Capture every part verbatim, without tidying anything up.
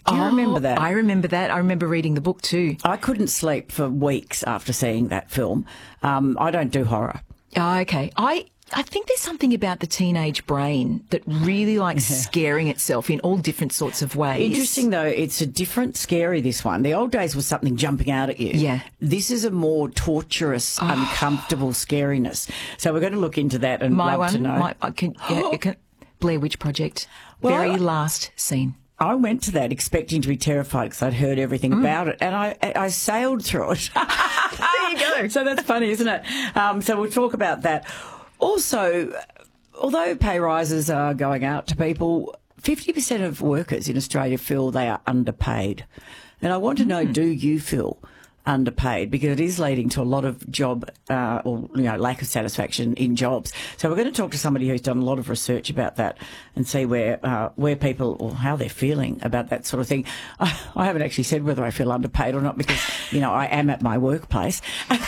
Do you oh, remember that? I remember that. I remember reading the book too. I couldn't sleep for weeks after seeing that film. Um, I don't do horror. Oh, okay. I... I think there's something about the teenage brain that really likes Yeah. scaring itself in all different sorts of ways. Interesting, though, it's a different scary, this one. The old days was something jumping out at you. Yeah. This is a more torturous, Oh. uncomfortable scariness. So we're going to look into that and My love one, to know. my, I can, yeah, it can, Blair Witch Project, Well, very last scene. I went to that expecting to be terrified because I'd heard everything Mm. about it, and I I sailed through it. There you go. So that's funny, isn't it? Um, so we'll talk about that. Also, although pay rises are going out to people, fifty percent of workers in Australia feel they are underpaid. And I want to know, do you feel underpaid? Because it is leading to a lot of job uh, or, you know, lack of satisfaction in jobs. So we're going to talk to somebody who's done a lot of research about that and see where uh, where people or how they're feeling about that sort of thing. I, I haven't actually said whether I feel underpaid or not because, you know, I am at my workplace.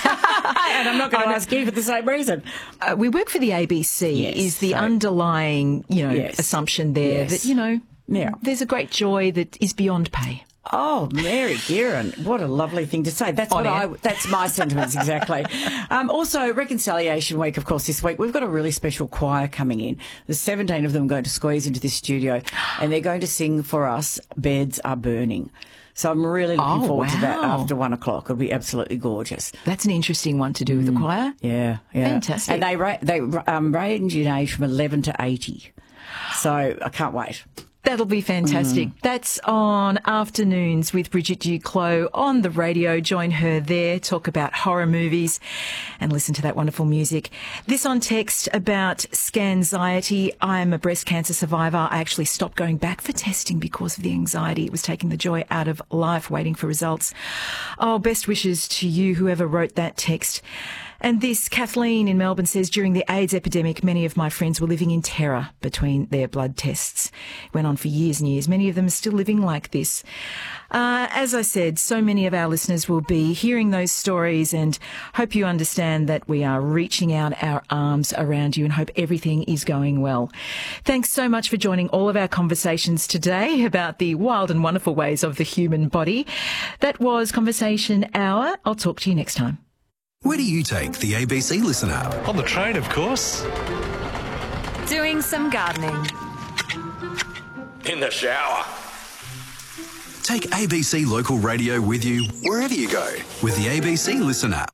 And I'm not going to ask you for the same reason. Uh, we work for the A B C Yes, is the so- underlying, you know, Yes. assumption there Yes. that, you know, Yeah. there's a great joy that is beyond pay. Oh, Mary Gearon, what a lovely thing to say. That's On what I. air. That's my sentiments exactly. Um, also, Reconciliation Week, of course, this week we've got a really special choir coming in. There's seventeen of them going to squeeze into this studio, and they're going to sing for us. Beds Are Burning. So I'm really looking Oh, forward to that wow. after one o'clock. It'll be absolutely gorgeous. That's an interesting one to do with the choir. Yeah, yeah, Fantastic. And they ra- they um, range in age from eleven to eighty. So I can't wait. That'll be fantastic. Mm. That's on Afternoons with Bridget Duclos on the radio. Join her there, talk about horror movies and listen to that wonderful music. This on text about scanxiety. I'm a breast cancer survivor. I actually stopped going back for testing because of the anxiety. It was taking the joy out of life waiting for results. Oh, best wishes to you, whoever wrote that text. And this, Kathleen in Melbourne says, during the AIDS epidemic, many of my friends were living in terror between their blood tests. It went on for years and years. Many of them are still living like this. Uh, as I said, so many of our listeners will be hearing those stories and hope you understand that we are reaching out our arms around you and hope everything is going well. Thanks so much for joining all of our conversations today about the wild and wonderful ways of the human body. That was Conversation Hour. I'll talk to you next time. Where do you take the A B C Listen app? On the train, of course. Doing some gardening. In the shower. Take A B C Local Radio with you wherever you go with the A B C Listen app.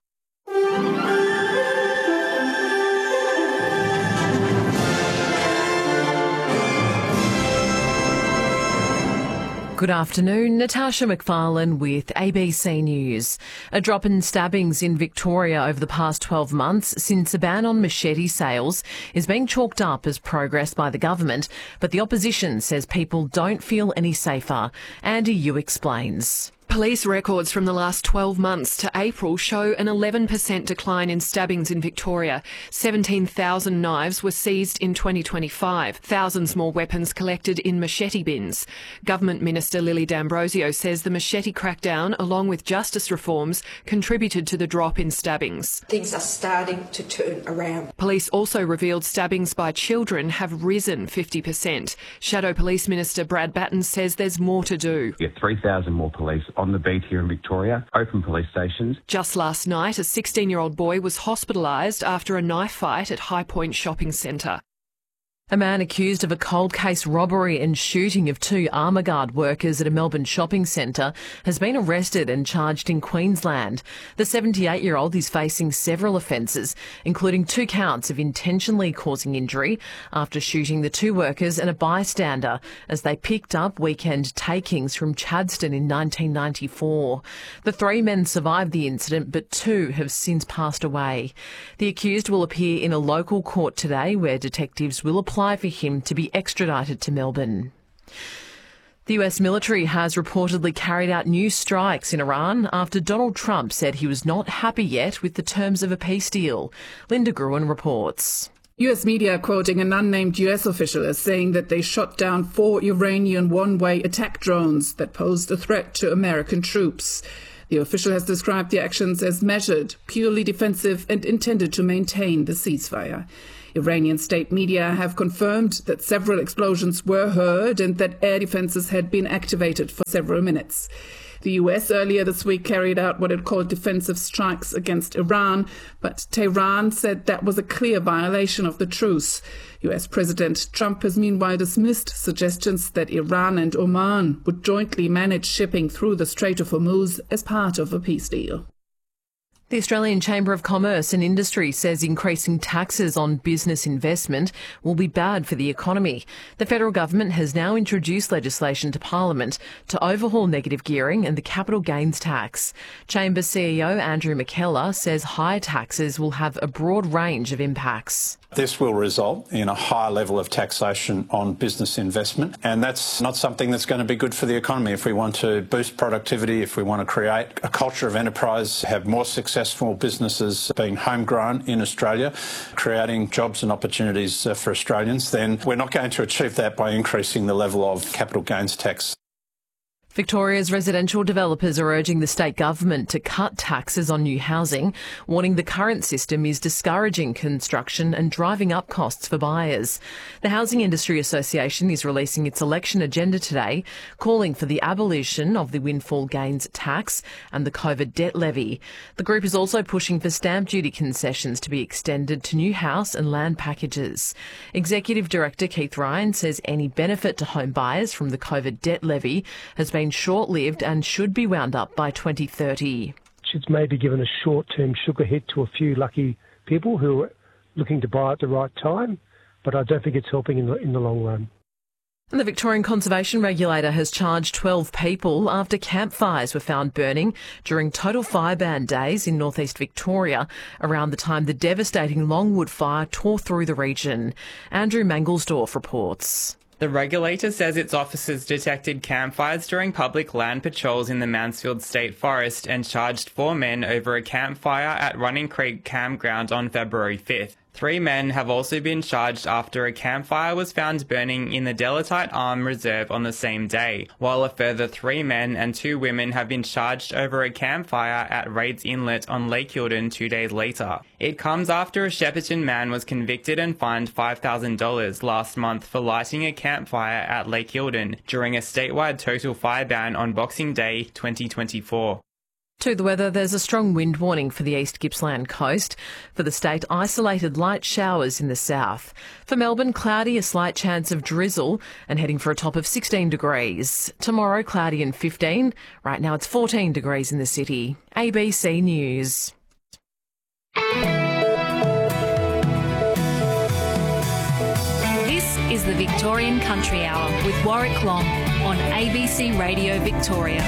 Good afternoon, Natasha McFarlane with A B C News. A drop in stabbings in Victoria over the past twelve months since a ban on machete sales is being chalked up as progress by the government, but the opposition says people don't feel any safer. Andy Yu explains. Police records from the last twelve months to April show an eleven percent decline in stabbings in Victoria. seventeen thousand knives were seized in twenty twenty-five. Thousands more weapons collected in machete bins. Government Minister Lily D'Ambrosio says the machete crackdown, along with justice reforms, contributed to the drop in stabbings. Things are starting to turn around. Police also revealed stabbings by children have risen fifty percent. Shadow Police Minister Brad Batten says there's more to do. We have three thousand more police on the beat here in Victoria, open police stations. Just last night, a sixteen-year-old boy was hospitalised after a knife fight at High Point Shopping Centre. A man accused of a cold case robbery and shooting of two Armourguard workers at a Melbourne shopping centre has been arrested and charged in Queensland. The seventy-eight-year-old is facing several offences, including two counts of intentionally causing injury after shooting the two workers and a bystander as they picked up weekend takings from Chadstone in nineteen ninety-four. The three men survived the incident, but two have since passed away. The accused will appear in a local court today where detectives will apply for him to be extradited to Melbourne. The U S military has reportedly carried out new strikes in Iran after Donald Trump said he was not happy yet with the terms of a peace deal. Linda Gruen reports. U S media quoting an unnamed U S official as saying that they shot down four Iranian one-way attack drones that posed a threat to American troops. The official has described the actions as measured, purely defensive and intended to maintain the ceasefire. Iranian state media have confirmed that several explosions were heard and that air defences had been activated for several minutes. The U S earlier this week carried out what it called defensive strikes against Iran, but Tehran said that was a clear violation of the truce. U S President Trump has meanwhile dismissed suggestions that Iran and Oman would jointly manage shipping through the Strait of Hormuz as part of a peace deal. The Australian Chamber of Commerce and Industry says increasing taxes on business investment will be bad for the economy. The federal government has now introduced legislation to Parliament to overhaul negative gearing and the capital gains tax. Chamber C E O Andrew McKellar says higher taxes will have a broad range of impacts. This will result in a higher level of taxation on business investment, and that's not something that's going to be good for the economy. If we want to boost productivity, if we want to create a culture of enterprise, have more successful businesses being homegrown in Australia, creating jobs and opportunities for Australians, then we're not going to achieve that by increasing the level of capital gains tax. Victoria's residential developers are urging the state government to cut taxes on new housing, warning the current system is discouraging construction and driving up costs for buyers. The Housing Industry Association is releasing its election agenda today, calling for the abolition of the windfall gains tax and the COVID debt levy. The group is also pushing for stamp duty concessions to be extended to new house and land packages. Executive Director Keith Ryan says any benefit to home buyers from the COVID debt levy has been short-lived and should be wound up by twenty thirty. It's maybe given a short-term sugar hit to a few lucky people who are looking to buy at the right time, but I don't think it's helping in the, in the long run. And the Victorian Conservation Regulator has charged twelve people after campfires were found burning during total fire ban days in northeast Victoria around the time the devastating Longwood fire tore through the region. Andrew Mangelsdorf reports. The regulator says its officers detected campfires during public land patrols in the Mansfield State Forest and charged four men over a campfire at Running Creek Campground on February fifth. Three men have also been charged after a campfire was found burning in the Delatite Arm Reserve on the same day, while a further three men and two women have been charged over a campfire at Raids Inlet on Lake Eildon two days later. It comes after a Shepparton man was convicted and fined five thousand dollars last month for lighting a campfire at Lake Eildon during a statewide total fire ban on Boxing Day twenty twenty-four. To the weather, there's a strong wind warning for the East Gippsland coast. For the state, isolated light showers in the south. For Melbourne, cloudy, a slight chance of drizzle and heading for a top of sixteen degrees. Tomorrow, cloudy and fifteen. Right now it's fourteen degrees in the city. A B C News. This is the Victorian Country Hour with Warwick Long on A B C Radio Victoria.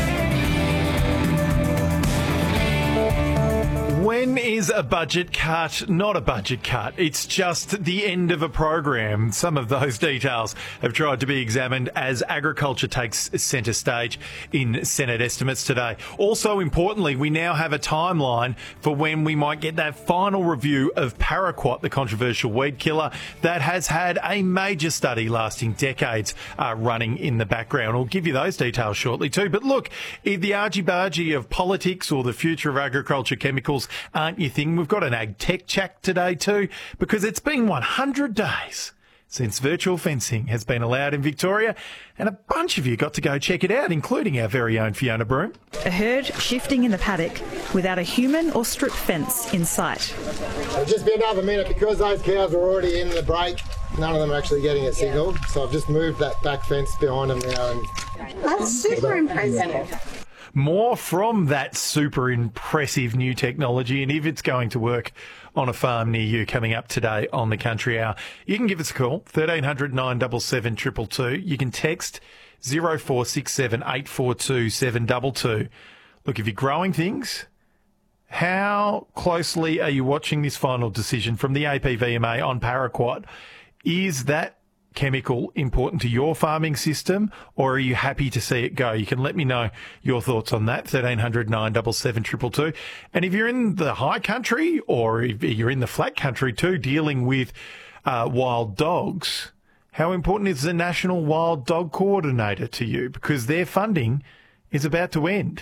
When is a budget cut not a budget cut? It's just the end of a program. Some of those details have tried to be examined as agriculture takes centre stage in Senate estimates today. Also importantly, we now have a timeline for when we might get that final review of paraquat, the controversial weed killer that has had a major study lasting decades uh, running in the background. I'll give you those details shortly too. But look, the argy-bargy of politics or the future of agriculture chemicals aren't your thing. We've got an ag tech chat today too, because it's been one hundred days since virtual fencing has been allowed in Victoria, and a bunch of you got to go check it out, including our very own Fiona Broom. A herd shifting in the paddock without a human or strip fence in sight. It'll just be another minute because those cows are already in the break. None of them are actually getting it signalled, so I've just moved that back fence behind them now. And that's super impressive. More from that super impressive new technology, and if it's going to work on a farm near you, coming up today on the Country Hour. You can give us a call, thirteen hundred nine seven seven two two two. You can text zero four six seven eight four two seven two two. Look, if you're growing things, how closely are you watching this final decision from the A P V M A on paraquat? Is that chemical important to your farming system, or are you happy to see it go? You can let me know your thoughts on that, thirteen hundred nine seven seven two two two. And if you're in the high country, or if you're in the flat country too, dealing with uh, wild dogs, how important is the National Wild Dog Coordinator to you? Because their funding is about to end.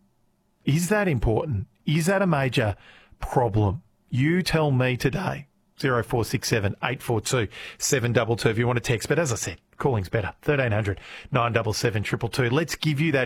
Is that important? Is that a major problem? You tell me today. oh four six seven, eight four two, seven two two if you want to text. But as I said, calling's better. thirteen hundred, nine seven seven, two two two. Let's give you that